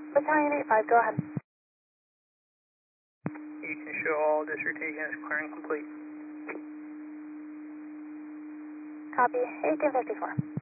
Battalion 85, go ahead. You can show all district agents clear and complete. Copy, 1854.